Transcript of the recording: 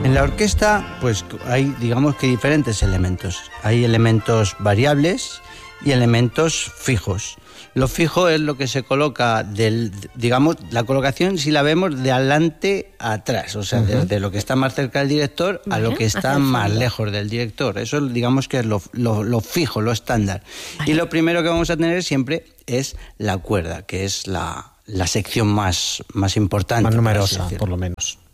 En la orquesta, pues hay, digamos que diferentes elementos. Hay elementos variables y elementos fijos. Lo fijo es lo que se coloca digamos, la colocación si la vemos de adelante a atrás, o sea, desde lo que está más cerca del director a lo que está más lejos del director. Eso, digamos que es lo fijo, lo estándar. Y lo primero que vamos a tener siempre es la cuerda, que es la sección más importante. Más numerosa, por lo menos.